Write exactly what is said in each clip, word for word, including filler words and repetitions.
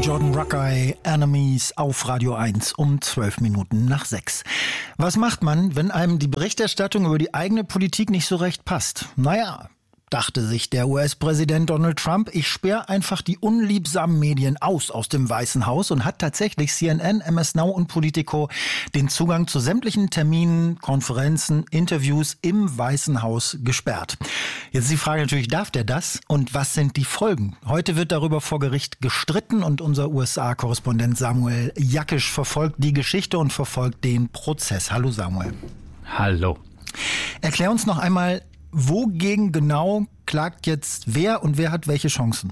Jordan Rakei, Enemies auf Radio eins um zwölf Minuten nach sechs. Was macht man, wenn einem die Berichterstattung über die eigene Politik nicht so recht passt? Naja, dachte sich der U S-Präsident Donald Trump, ich sperre einfach die unliebsamen Medien aus aus dem Weißen Haus und hat tatsächlich C N N, M S Now und Politico den Zugang zu sämtlichen Terminen, Konferenzen, Interviews im Weißen Haus gesperrt. Jetzt ist die Frage natürlich, darf der das und was sind die Folgen? Heute wird darüber vor Gericht gestritten und unser U S A-Korrespondent Samuel Jakisch verfolgt die Geschichte und verfolgt den Prozess. Hallo Samuel. Hallo. Erklär uns noch einmal, wogegen genau klagt jetzt wer und wer hat welche Chancen?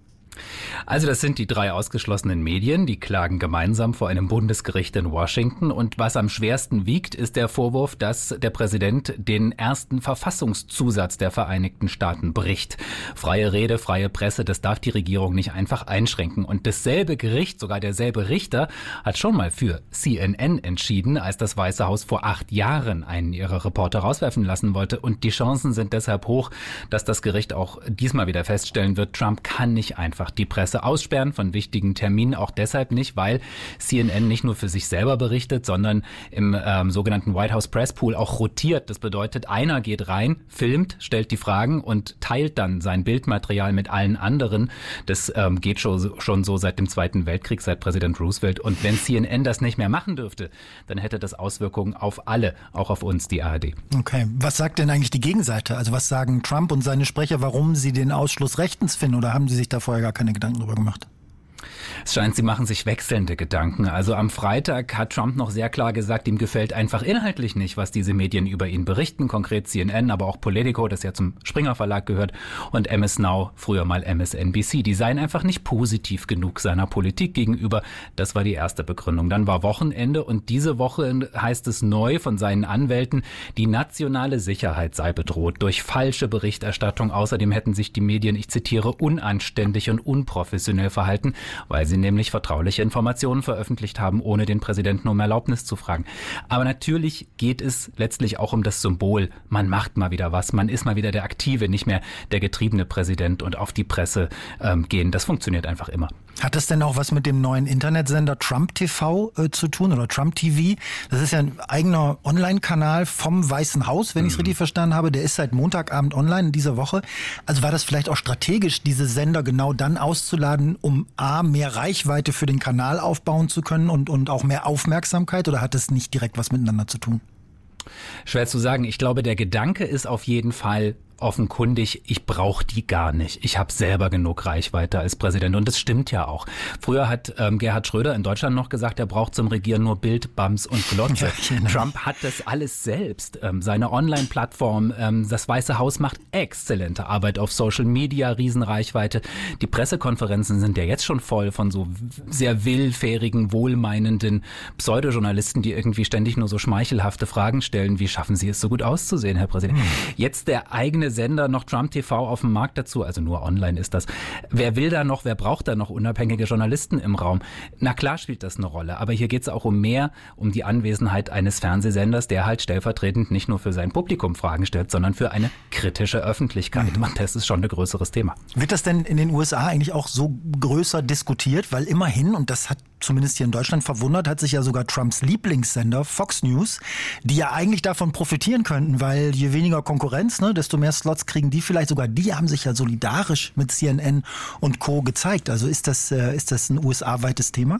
Also das sind die drei ausgeschlossenen Medien, die klagen gemeinsam vor einem Bundesgericht in Washington. Und was am schwersten wiegt, ist der Vorwurf, dass der Präsident den ersten Verfassungszusatz der Vereinigten Staaten bricht. Freie Rede, freie Presse, das darf die Regierung nicht einfach einschränken. Und dasselbe Gericht, sogar derselbe Richter, hat schon mal für C N N entschieden, als das Weiße Haus vor acht Jahren einen ihrer Reporter rauswerfen lassen wollte. Und die Chancen sind deshalb hoch, dass das Gericht auch diesmal wieder feststellen wird, Trump kann nicht einfach die Presse aussperren von wichtigen Terminen, auch deshalb nicht, weil C N N nicht nur für sich selber berichtet, sondern im ähm, sogenannten White House Press Pool auch rotiert. Das bedeutet, einer geht rein, filmt, stellt die Fragen und teilt dann sein Bildmaterial mit allen anderen. Das ähm, geht schon, schon so seit dem Zweiten Weltkrieg, seit Präsident Roosevelt. Und wenn C N N das nicht mehr machen dürfte, dann hätte das Auswirkungen auf alle, auch auf uns, die A R D. Okay, was sagt denn eigentlich die Gegenseite? Also was sagen Trump und seine Sprecher, warum sie den Ausschluss rechtens finden, oder haben sie sich da vorher gar keine Gedanken drüber gemacht? Es scheint, sie machen sich wechselnde Gedanken. Also am Freitag hat Trump noch sehr klar gesagt, ihm gefällt einfach inhaltlich nicht, was diese Medien über ihn berichten, konkret C N N, aber auch Politico, das ja zum Springer Verlag gehört, und M S Now, früher mal M S N B C. Die seien einfach nicht positiv genug seiner Politik gegenüber. Das war die erste Begründung. Dann war Wochenende und diese Woche heißt es neu von seinen Anwälten, die nationale Sicherheit sei bedroht durch falsche Berichterstattung. Außerdem hätten sich die Medien, ich zitiere, unanständig und unprofessionell verhalten, weil sie nämlich vertrauliche Informationen veröffentlicht haben, ohne den Präsidenten um Erlaubnis zu fragen. Aber natürlich geht es letztlich auch um das Symbol. Man macht mal wieder was, man ist mal wieder der aktive, nicht mehr der getriebene Präsident und auf die Presse ähm, gehen. Das funktioniert einfach immer. Hat das denn auch was mit dem neuen Internetsender Trump T V äh, zu tun oder Trump T V? Das ist ja ein eigener Online-Kanal vom Weißen Haus, wenn mhm. ich es richtig verstanden habe. Der ist seit Montagabend online in dieser Woche. Also war das vielleicht auch strategisch, diese Sender genau dann auszuladen, um A, mehr Reichweite für den Kanal aufbauen zu können und, und auch mehr Aufmerksamkeit, oder hat das nicht direkt was miteinander zu tun? Schwer zu sagen. Ich glaube, der Gedanke ist auf jeden Fall offenkundig, ich brauche die gar nicht. Ich habe selber genug Reichweite als Präsident und das stimmt ja auch. Früher hat ähm, Gerhard Schröder in Deutschland noch gesagt, er braucht zum Regieren nur Bild, Bams und Glotze. Ja, Trump hat das alles selbst. Ähm, seine Online-Plattform, ähm, das Weiße Haus macht exzellente Arbeit auf Social Media, Riesenreichweite. Die Pressekonferenzen sind ja jetzt schon voll von so sehr willfährigen, wohlmeinenden Pseudojournalisten, die irgendwie ständig nur so schmeichelhafte Fragen stellen. Wie schaffen Sie es so gut auszusehen, Herr Präsident? Hm. Jetzt der eigene Sender, noch Trump T V auf dem Markt dazu, also nur online ist das. Wer will da noch, wer braucht da noch unabhängige Journalisten im Raum? Na klar spielt das eine Rolle, aber hier geht es auch um mehr, um die Anwesenheit eines Fernsehsenders, der halt stellvertretend nicht nur für sein Publikum Fragen stellt, sondern für eine kritische Öffentlichkeit. Mhm. Und das ist schon ein größeres Thema. Wird das denn in den U S A eigentlich auch so größer diskutiert? Weil immerhin, und das hat zumindest hier in Deutschland verwundert, hat sich ja sogar Trumps Lieblingssender Fox News, die ja eigentlich davon profitieren könnten, weil je weniger Konkurrenz, ne, desto mehr Slots kriegen die vielleicht, sogar die haben sich ja solidarisch mit C N N und Co. gezeigt. Also ist das, äh, ist das ein U S A-weites Thema?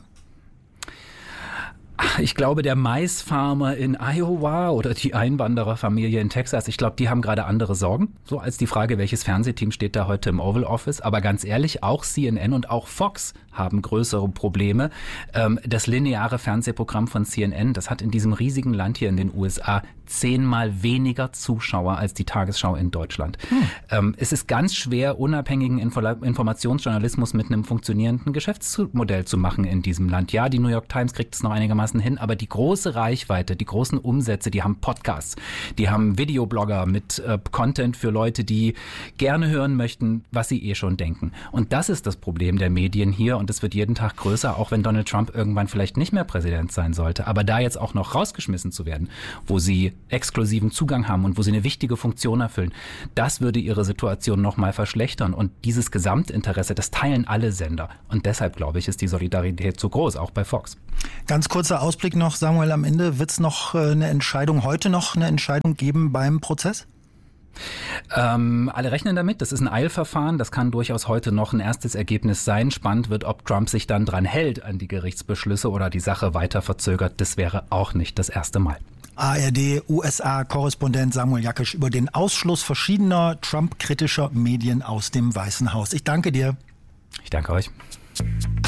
Ich glaube, der Maisfarmer in Iowa oder die Einwandererfamilie in Texas, ich glaube, die haben gerade andere Sorgen, so als die Frage, welches Fernsehteam steht da heute im Oval Office. Aber ganz ehrlich, auch C N N und auch Fox haben größere Probleme. Das lineare Fernsehprogramm von C N N, das hat in diesem riesigen Land hier in den U S A zehnmal weniger Zuschauer als die Tagesschau in Deutschland. Hm. Es ist ganz schwer, unabhängigen Informationsjournalismus mit einem funktionierenden Geschäftsmodell zu machen in diesem Land. Ja, die New York Times kriegt es noch einigermaßen hin, aber die große Reichweite, die großen Umsätze, die haben Podcasts, die haben Videoblogger mit äh, Content für Leute, die gerne hören möchten, was sie eh schon denken. Und das ist das Problem der Medien hier. Und und es wird jeden Tag größer, auch wenn Donald Trump irgendwann vielleicht nicht mehr Präsident sein sollte. Aber da jetzt auch noch rausgeschmissen zu werden, wo sie exklusiven Zugang haben und wo sie eine wichtige Funktion erfüllen, das würde ihre Situation noch mal verschlechtern. Und dieses Gesamtinteresse, das teilen alle Sender. Und deshalb, glaube ich, ist die Solidarität zu groß, auch bei Fox. Ganz kurzer Ausblick noch, Samuel, am Ende wird es noch eine Entscheidung, heute noch eine Entscheidung geben beim Prozess? Ähm, alle rechnen damit, das ist ein Eilverfahren, das kann durchaus heute noch ein erstes Ergebnis sein. Spannend wird, ob Trump sich dann dran hält an die Gerichtsbeschlüsse oder die Sache weiter verzögert. Das wäre auch nicht das erste Mal. A R D-U S A-Korrespondent Samuel Jakisch über den Ausschluss verschiedener Trump-kritischer Medien aus dem Weißen Haus. Ich danke dir. Ich danke euch.